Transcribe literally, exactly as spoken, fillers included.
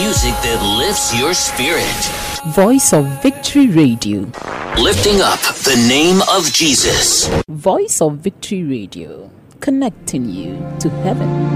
music that lifts your spirit. Voice of Victory Radio. Lifting up the name of Jesus. Voice of Victory Radio. Connecting you to heaven.